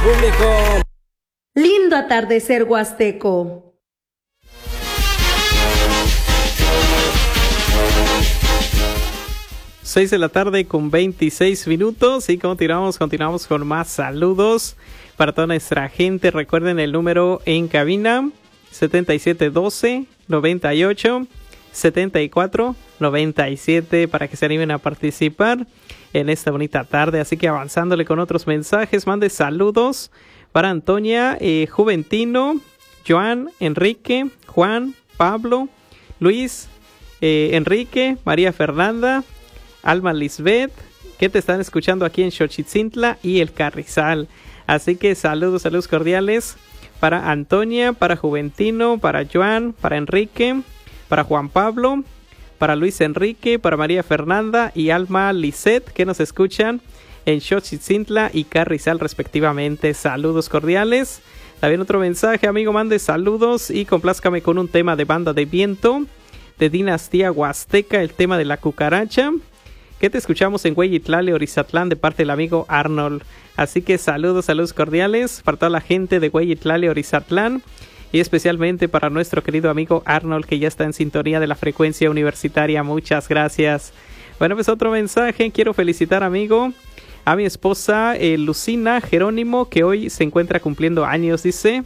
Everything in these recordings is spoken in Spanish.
público. Lindo atardecer huasteco. 6 de la tarde con 26 minutos y continuamos con más saludos para toda nuestra gente. Recuerden el número en cabina 7712-98-74-97 para que se animen a participar en esta bonita tarde. Así que avanzándole con otros mensajes, mande saludos para Antonia, Juventino, Joan, Enrique, Juan, Pablo, Luis, Enrique, María Fernanda, Alma Lisbeth, que te están escuchando aquí en Xochitzintla y el Carrizal. Así que saludos cordiales para Antonia, para Juventino, para Joan, para Enrique, para Juan Pablo, para Luis Enrique, para María Fernanda y Alma Lisbeth, que nos escuchan en Xochitzintla y Carrizal respectivamente. Saludos cordiales. También otro mensaje, amigo, mande saludos y complázcame con un tema de Banda de Viento, de Dinastía Huasteca, el tema de la cucaracha, que te escuchamos en Hueyitlali, Orizatlán, de parte del amigo Arnold. Así que saludos cordiales para toda la gente de Hueyitlali, Orizatlán, y especialmente para nuestro querido amigo Arnold, que ya está en sintonía de la frecuencia universitaria. Muchas gracias. Bueno, pues otro mensaje. Quiero felicitar, amigo, a mi esposa Lucina Jerónimo, que hoy se encuentra cumpliendo años, dice.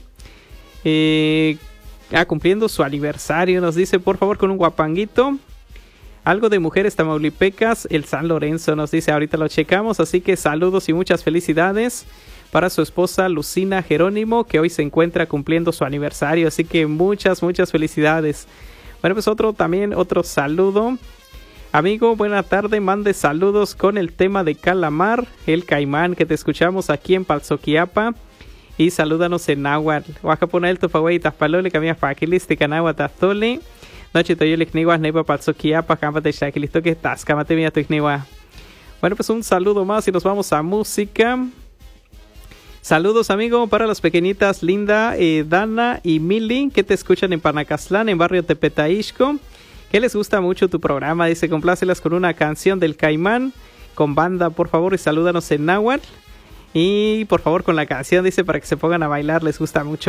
Cumpliendo su aniversario, nos dice, por favor, con un guapanguito. Algo de Mujeres Tamaulipecas, el San Lorenzo, nos dice, ahorita lo checamos. Así que saludos y muchas felicidades para su esposa Lucina Jerónimo, que hoy se encuentra cumpliendo su aniversario. Así que muchas felicidades. Bueno, pues otro saludo. Amigo, buena tarde, mande saludos con el tema de Calamar, el Caimán, que te escuchamos aquí en Palzoquiapa. Y salúdanos en náhuatl. Oaxaponel, Tofagüey, Tazpalole, Camilla Faquilistica, Náhuatl, Taztole. Noche toyolik niwa neipa Palzoquiapa, Cámate Shaquilisto, que estás, Cámate mía tu niwa. Bueno, pues un saludo más y nos vamos a música. Saludos, amigo, para las pequeñitas Linda, Dana y Mili, que te escuchan en Panacastlán, en barrio Tepetaixco, que les gusta mucho tu programa. Dice, complácelas con una canción del Caimán, con banda, por favor, y salúdanos en náhuatl. Y por favor con la canción, dice, para que se pongan a bailar, les gusta mucho.